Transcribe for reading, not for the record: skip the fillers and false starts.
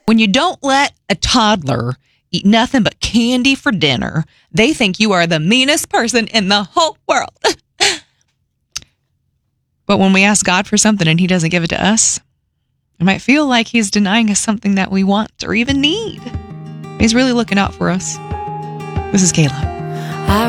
When you don't let a toddler eat nothing but candy for dinner, they think you are the meanest person in the whole world. But when we ask God for something and he doesn't give it to us, it might feel like he's denying us something that we want or even need. He's really looking out for us. This is Kayla.